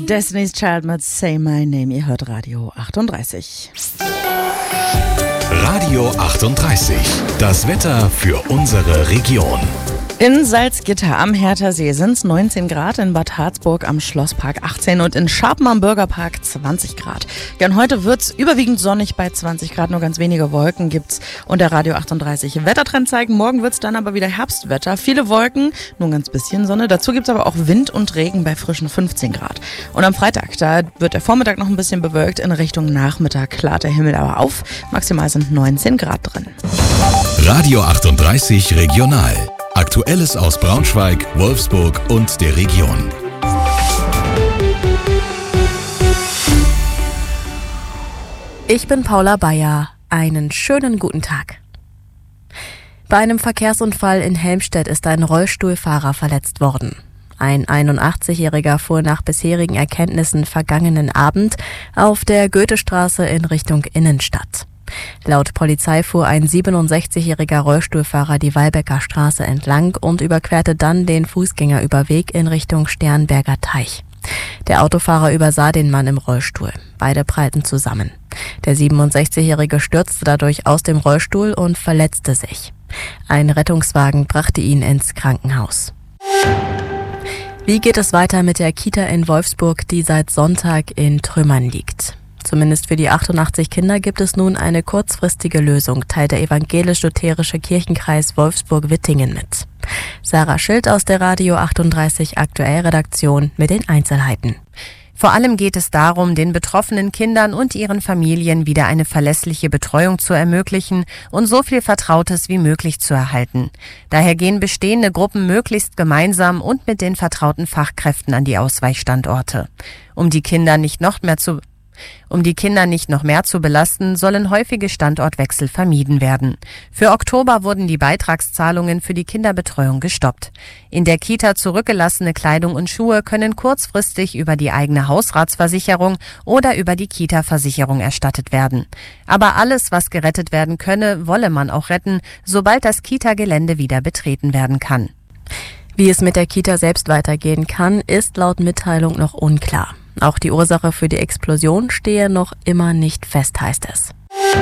Destiny's Child mit Say My Name. Ihr hört Radio 38. Radio 38. Das Wetter für unsere Region. In Salzgitter am Herthasee sind es 19 Grad, in Bad Harzburg am Schlosspark 18 und in Scharpen am Bürgerpark 20 Grad. Ja, und heute wird es überwiegend sonnig bei 20 Grad, nur ganz wenige Wolken gibt's. Und der Radio 38 Wettertrend zeigt, morgen wird es dann aber wieder Herbstwetter. Viele Wolken, nur ein ganz bisschen Sonne. Dazu gibt's aber auch Wind und Regen bei frischen 15 Grad. Und am Freitag, da wird der Vormittag noch ein bisschen bewölkt, in Richtung Nachmittag klart der Himmel aber auf. Maximal sind 19 Grad drin. Radio 38 Regional. Aktuelles aus Braunschweig, Wolfsburg und der Region. Ich bin Paula Bayer. Einen schönen guten Tag. Bei einem Verkehrsunfall in Helmstedt ist ein Rollstuhlfahrer verletzt worden. Ein 81-Jähriger fuhr nach bisherigen Erkenntnissen vergangenen Abend auf der Goethestraße in Richtung Innenstadt. Laut Polizei fuhr ein 67-jähriger Rollstuhlfahrer die Weilbecker Straße entlang und überquerte dann den Fußgängerüberweg in Richtung Sternberger Teich. Der Autofahrer übersah den Mann im Rollstuhl. Beide prallten zusammen. Der 67-jährige stürzte dadurch aus dem Rollstuhl und verletzte sich. Ein Rettungswagen brachte ihn ins Krankenhaus. Wie geht es weiter mit der Kita in Wolfsburg, die seit Sonntag in Trümmern liegt? Zumindest für die 88 Kinder gibt es nun eine kurzfristige Lösung, teilt der evangelisch-lutherische Kirchenkreis Wolfsburg-Wittingen mit. Sarah Schild aus der Radio 38 Aktuell-Redaktion mit den Einzelheiten. Vor allem geht es darum, den betroffenen Kindern und ihren Familien wieder eine verlässliche Betreuung zu ermöglichen und so viel Vertrautes wie möglich zu erhalten. Daher gehen bestehende Gruppen möglichst gemeinsam und mit den vertrauten Fachkräften an die Ausweichstandorte. Um die Kinder nicht noch mehr zu belasten, sollen häufige Standortwechsel vermieden werden. Für Oktober wurden die Beitragszahlungen für die Kinderbetreuung gestoppt. In der Kita zurückgelassene Kleidung und Schuhe können kurzfristig über die eigene Hausratsversicherung oder über die Kita-Versicherung erstattet werden. Aber alles, was gerettet werden könne, wolle man auch retten, sobald das Kita-Gelände wieder betreten werden kann. Wie es mit der Kita selbst weitergehen kann, ist laut Mitteilung noch unklar. Auch die Ursache für die Explosion stehe noch immer nicht fest, heißt es.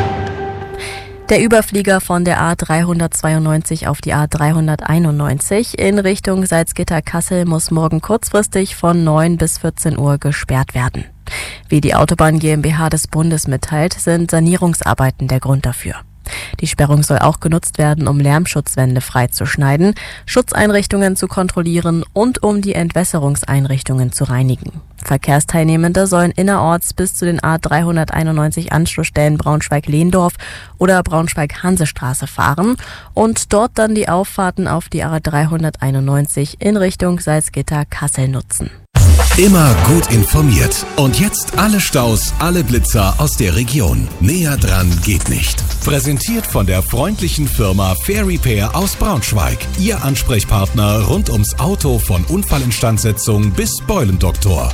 Der Überflieger von der A392 auf die A391 in Richtung Salzgitter-Kassel muss morgen kurzfristig von 9 bis 14 Uhr gesperrt werden. Wie die Autobahn GmbH des Bundes mitteilt, sind Sanierungsarbeiten der Grund dafür. Die Sperrung soll auch genutzt werden, um Lärmschutzwände freizuschneiden, Schutzeinrichtungen zu kontrollieren und um die Entwässerungseinrichtungen zu reinigen. Verkehrsteilnehmende sollen innerorts bis zu den A391 Anschlussstellen Braunschweig-Lehndorf oder Braunschweig-Hansestraße fahren und dort dann die Auffahrten auf die A391 in Richtung Salzgitter-Kassel nutzen. Immer gut informiert. Und jetzt alle Staus, alle Blitzer aus der Region. Näher dran geht nicht. Präsentiert von der freundlichen Firma Fair Repair aus Braunschweig. Ihr Ansprechpartner rund ums Auto von Unfallinstandsetzung bis Beulendoktor.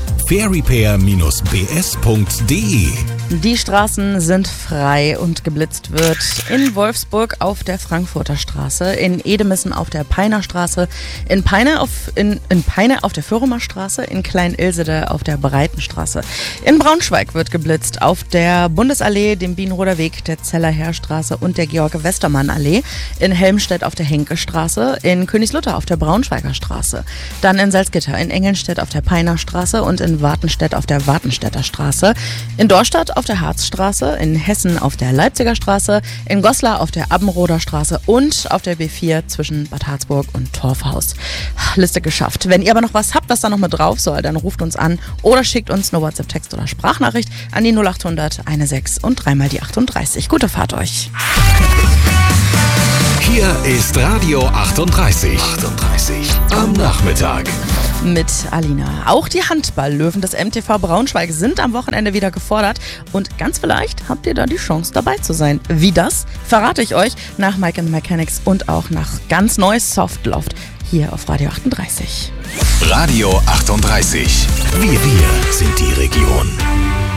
fairrepair-bs.de. Die Straßen sind frei und geblitzt wird in Wolfsburg auf der Frankfurter Straße, in Edemissen auf der Peiner Straße, in Peine auf der Föhrumer Straße, in Klein-Ilsede auf der Breitenstraße. In Braunschweig wird geblitzt auf der Bundesallee, dem Bienenroder Weg, der Zellerheerstraße und der Georg-Westermann-Allee, in Helmstedt auf der Henke-Straße, in Königslutter auf der Braunschweiger Straße, dann in Salzgitter, in Engelnstedt auf der Peiner Straße und in Wartenstedt auf der Wartenstädter Straße, in Dorstadt auf der Harzstraße, in Hessen auf der Leipziger Straße, in Goslar auf der Abbenroder Straße und auf der B4 zwischen Bad Harzburg und Torfhaus. Liste geschafft. Wenn ihr aber noch was habt, was da noch mit drauf soll, dann ruft uns an oder schickt uns eine WhatsApp-Text oder Sprachnachricht an die 0800 16 und 3 mal die 38. Gute Fahrt euch. Hier ist Radio 38. Am Nachmittag. Mit Alina. Auch die Handball-Löwen des MTV Braunschweig sind am Wochenende wieder gefordert und ganz vielleicht habt ihr da die Chance dabei zu sein. Wie das, verrate ich euch nach Mike and the Mechanics und auch nach ganz neues Softloft hier auf Radio 38. Radio 38. Wir sind die Region.